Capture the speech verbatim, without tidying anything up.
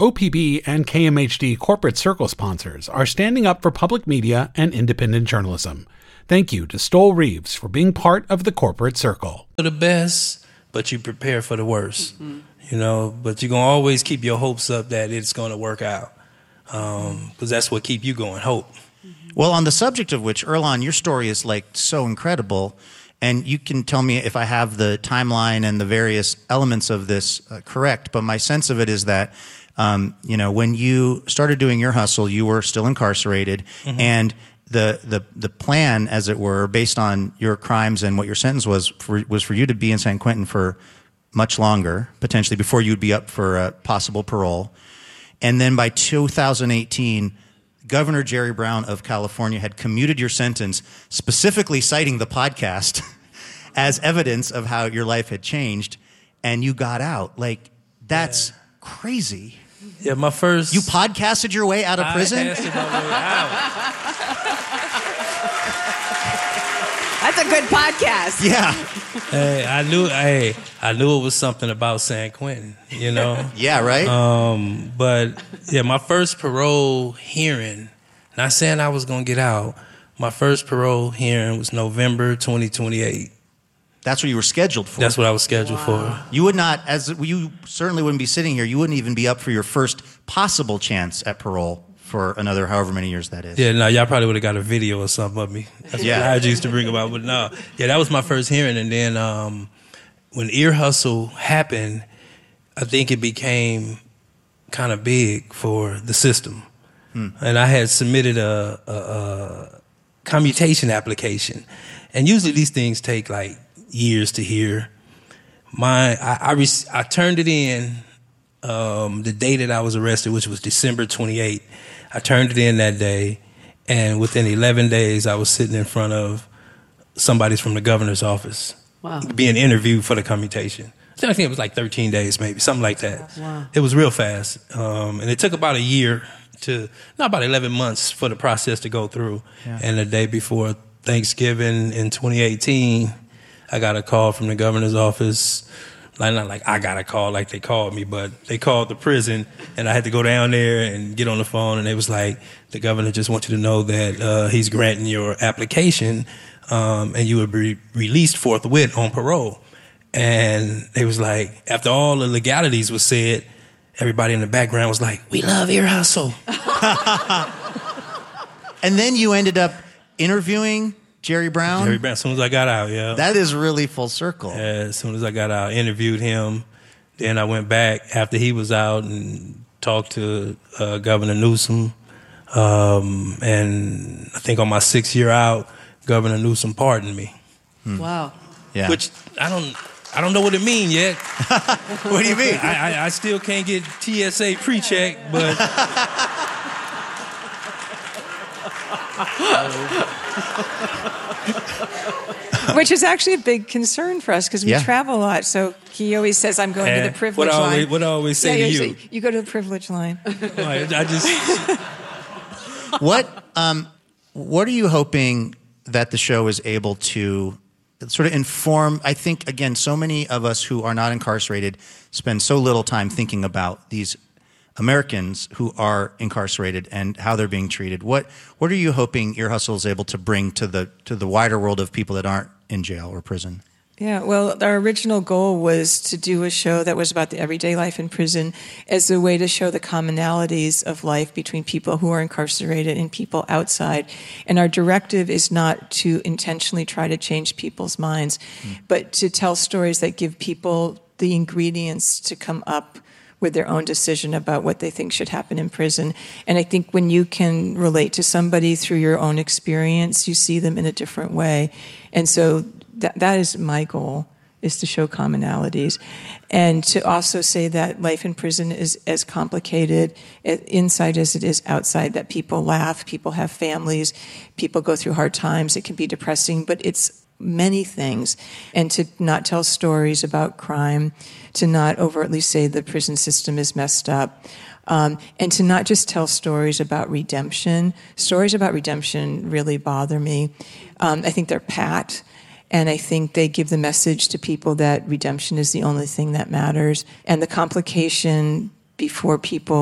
O P B and K M H D Corporate Circle sponsors are standing up for public media and independent journalism. Thank you to Stoll Reeves for being part of the Corporate Circle. For the best, but you prepare for the worst, mm-hmm. you know, but you're going to always keep your hopes up that it's going to work out, because um, that's what keep you going, hope. Well, on the subject of which, Earlonne, your story is like so incredible, and you can tell me if I have the timeline and the various elements of this uh, correct, but my sense of it is that, um, you know, when you started doing your hustle, you were still incarcerated, mm-hmm. and the, the the plan, as it were, based on your crimes and what your sentence was, for, was for you to be in San Quentin for much longer, potentially, before you'd be up for uh, possible parole. And then by two thousand eighteen, Governor Jerry Brown of California had commuted your sentence, specifically citing the podcast as evidence of how your life had changed, and you got out. Like, that's yeah. crazy. Yeah, my first... You podcasted your way out of prison? I podcasted my way out. That's a good podcast. Yeah. Hey, I knew hey, I knew it was something about San Quentin, you know? Yeah, right? Um, but, yeah, my first parole hearing, not saying I was going to get out, my first parole hearing was November twenty twenty-eight. That's what you were scheduled for? That's what I was scheduled wow. for. You would not, as you certainly wouldn't be sitting here, you wouldn't even be up for your first possible chance at parole for another however many years that is. Yeah, no, y'all probably would have got a video or something of me. That's yeah. what I used to bring about, but no. Yeah, that was my first hearing, and then um, when Ear Hustle happened, I think it became kind of big for the system. Hmm. And I had submitted a, a, a commutation application, and usually these things take like years to hear. My, I, I, rec- I turned it in um, the day that I was arrested, which was December twenty-eighth. I turned it in that day, and within eleven days, I was sitting in front of somebody from the governor's office, wow. being interviewed for the commutation. So I think it was like thirteen days, maybe, something like that. Wow. It was real fast, um, and it took about a year to, not about eleven months for the process to go through. Yeah. And the day before Thanksgiving in twenty eighteen, I got a call from the governor's office. Like, not like I got a call like they called me, but they called the prison, and I had to go down there and get on the phone, and it was like, the governor just wants you to know that uh, he's granting your application, um, and you will be released forthwith on parole. And it was like, after all the legalities was said, everybody in the background was like, we love Ear Hustle. And then you ended up interviewing Jerry Brown? Jerry Brown, as soon as I got out, yeah. That is really full circle. Yeah, as soon as I got out, I interviewed him. Then I went back after he was out and talked to uh, Governor Newsom. Um, and I think on my sixth year out, Governor Newsom pardoned me. Hmm. Wow. Yeah. Which I don't I don't know what it means yet. What do you mean? I, I, I still can't get T S A pre-check, but... Which is actually a big concern for us because we yeah. travel a lot. So he always says, I'm going and to the privilege what I always, line. What I always say yeah, to you, you. you go to the privilege line. I just... What, um, what are you hoping that the show is able to sort of inform? I think, again, so many of us who are not incarcerated spend so little time thinking about these Americans who are incarcerated and how they're being treated. What what are you hoping Ear Hustle is able to bring to the to the wider world of people that aren't in jail or prison? Yeah, well, our original goal was to do a show that was about the everyday life in prison as a way to show the commonalities of life between people who are incarcerated and people outside. And our directive is not to intentionally try to change people's minds, mm. but to tell stories that give people the ingredients to come up with their own decision about what they think should happen in prison. And I think when you can relate to somebody through your own experience, you see them in a different way. And so that that is my goal, is to show commonalities. And to also say that life in prison is as complicated inside as it is outside, that people laugh, people have families, people go through hard times, it can be depressing, but it's many things. And to not tell stories about crime, to not overtly say the prison system is messed up, um, and to not just tell stories about redemption. Stories about redemption really bother me. Um, I think they're pat, and I think they give the message to people that redemption is the only thing that matters. And the complication before people